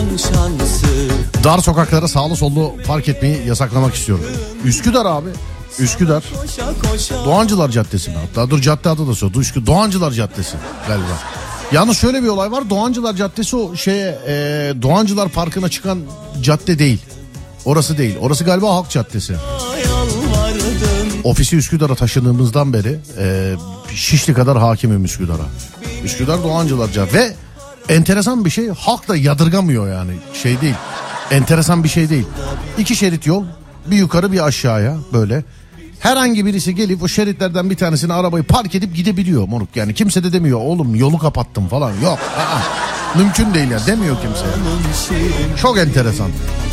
Dar sokaklara sağlı sollu park etmeyi yasaklamak istiyorum. Üsküdar abi. Üsküdar. Doğancılar Caddesi mi? Hatta dur, cadde adı da söyledi. Doğancılar Caddesi galiba. Yalnız şöyle bir olay var. Doğancılar Caddesi o Doğancılar Parkı'na çıkan cadde değil. Orası değil. Orası galiba Halk Caddesi. Ofisi Üsküdar'a taşındığımızdan beri Şişli kadar hakimim Üsküdar'a. Üsküdar Doğancılar Caddesi. Ve enteresan bir şey, halk da yadırgamıyor yani. Şey değil. Enteresan bir şey değil. 2 şerit yol, bir yukarı bir aşağıya böyle. Herhangi birisi gelip o şeritlerden bir tanesine arabayı park edip gidebiliyor moruk yani. Kimse de demiyor oğlum yolu kapattım falan. Yok. Mümkün değil ya, demiyor kimse. Çok enteresan.